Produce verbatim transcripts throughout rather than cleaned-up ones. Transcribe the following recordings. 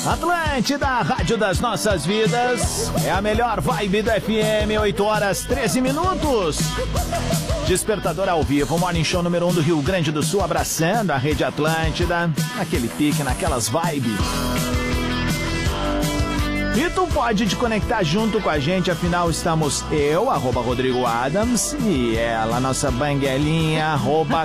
Atlântida, rádio das nossas vidas. É a melhor vibe do F M, oito horas, treze minutos. Despertador ao vivo, Morning Show número um do Rio Grande do Sul, abraçando a rede Atlântida, naquele pique, naquelas vibes. E tu pode te conectar junto com a gente, afinal estamos eu, arroba Rodrigo Adams, e ela, nossa banguelinha, arroba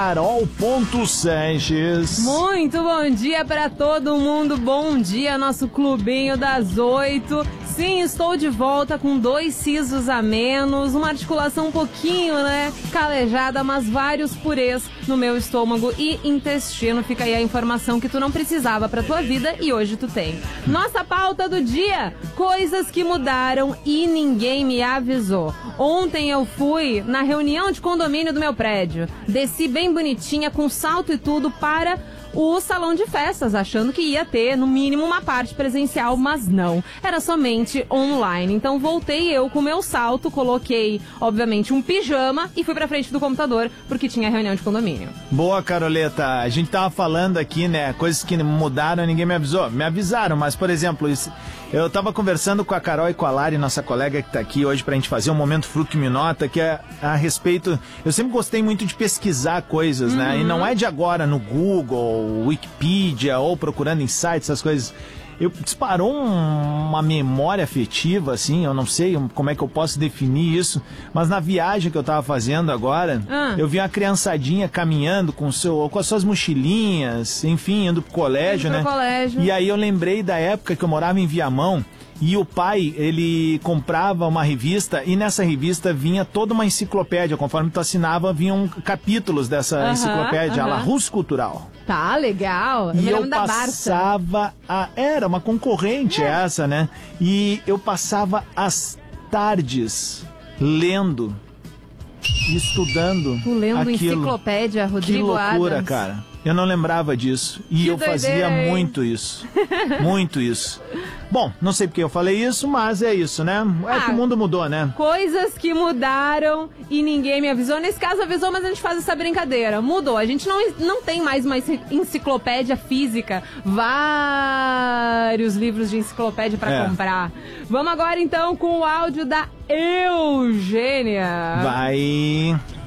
Carol.Sanches. Muito bom dia pra todo mundo, bom dia, nosso clubinho das oito. Sim, estou de volta com dois sisos a menos, uma articulação um pouquinho, né, calejada, mas vários purês no meu estômago e intestino. Fica aí a informação que tu não precisava pra tua vida e hoje tu tem. Nossa pauta do dia, coisas que mudaram e ninguém me avisou. Ontem eu fui na reunião de condomínio do meu prédio, desci bem bonitinha, com salto e tudo, para o salão de festas, achando que ia ter, no mínimo, uma parte presencial, mas não. Era somente online. Então voltei eu com o meu salto, coloquei, obviamente, um pijama e fui pra frente do computador, porque tinha reunião de condomínio. Boa, Caroleta. A gente tava falando aqui, né, coisas que mudaram e ninguém me avisou. Me avisaram, mas, por exemplo, isso, eu tava conversando com a Carol e com a Lari, nossa colega que tá aqui hoje pra gente fazer um momento Fruque Me Nota, que é a respeito... Eu sempre gostei muito de pesquisar coisas, uhum. né? E não é de agora no Google, Wikipedia ou procurando em sites, essas coisas. Eu disparou um, uma memória afetiva, assim, eu não sei como é que eu posso definir isso, mas na viagem que eu tava fazendo agora, ah. eu vi uma criançadinha caminhando com, seu, com as suas mochilinhas, enfim, indo pro colégio, indo pro né? colégio. E aí eu lembrei da época que eu morava em Viamão, e o pai, ele comprava uma revista e nessa revista vinha toda uma enciclopédia. Conforme tu assinava, vinham capítulos dessa uh-huh, enciclopédia, uh-huh. a Larousse Cultural. Tá, legal. Eu e eu da passava... A... Era uma concorrente é. essa, né? E eu passava as tardes lendo, estudando Tu lendo aquilo. Enciclopédia, Rodrigo Que loucura, Adams. cara. Eu não lembrava disso. E que eu doideira, fazia hein? muito isso. Muito isso. Bom, não sei porque eu falei isso, mas é isso, né? É ah, que o mundo mudou, né? Coisas que mudaram e ninguém me avisou. Nesse caso avisou, mas a gente faz essa brincadeira. Mudou. A gente não, não tem mais uma enciclopédia física. Vários livros de enciclopédia pra é. comprar. Vamos agora então com o áudio da Eugênia. Vai...